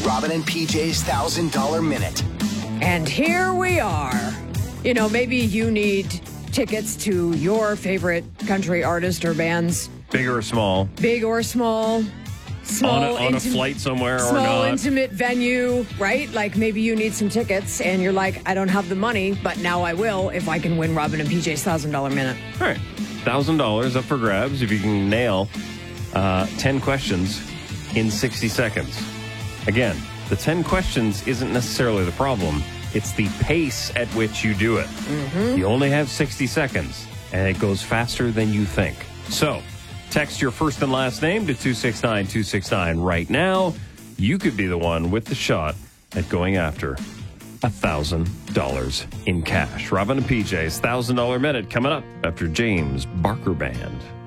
Robin and PJ's $1,000 Minute. And here we are. You know, maybe you need tickets to your favorite country artist or bands. Big or small. Big or small. Small, on a flight somewhere or small, not. intimate venue, right? Like maybe you need some tickets and you're like, I don't have the money, but now I will if I can win Robin and PJ's $1,000 Minute. All right. $1,000 up for grabs if you can nail 10 questions in 60 seconds. Again, the 10 questions isn't necessarily the problem. It's the pace at which you do it. Mm-hmm. You only have 60 seconds, and it goes faster than you think. So, text your first and last name to 269-269 right now. You could be the one with the shot at going after $1,000 in cash. Robin and PJ's $1,000 Minute coming up after James Barker Band.